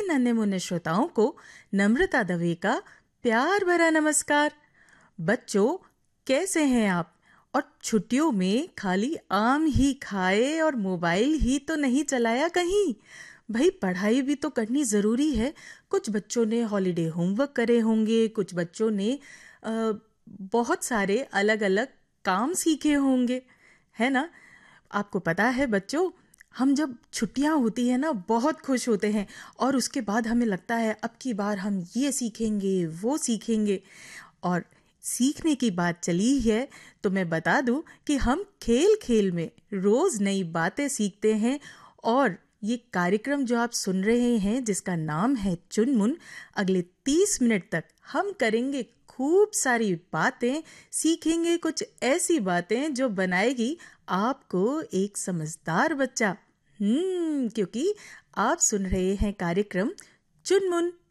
नन्हे मुन्ने श्रोताओं को नम्रता दवे का प्यार भरा नमस्कार। बच्चों, कैसे हैं आप? और छुट्टियों में खाली आम ही खाए और मोबाइल ही तो नहीं चलाया कहीं। भाई, पढ़ाई भी तो करनी जरूरी है। कुछ बच्चों ने हॉलीडे होमवर्क करे होंगे, कुछ बच्चों ने बहुत सारे अलग अलग काम सीखे होंगे, है ना? आपको पता है बच्चों, हम जब छुट्टियां होती है ना बहुत खुश होते हैं और उसके बाद हमें लगता है अब की बार हम ये सीखेंगे वो सीखेंगे। और सीखने की बात चली है तो मैं बता दूं कि हम खेल खेल में रोज नई बातें सीखते हैं। और ये कार्यक्रम जो आप सुन रहे हैं जिसका नाम है चुनमुन, अगले 30 मिनट तक हम करेंगे खूब सारी बातें, सीखेंगे कुछ ऐसी बातें जो बनाएगी आपको एक समझदार बच्चा। क्योंकि आप सुन रहे हैं कार्यक्रम चुनमुन।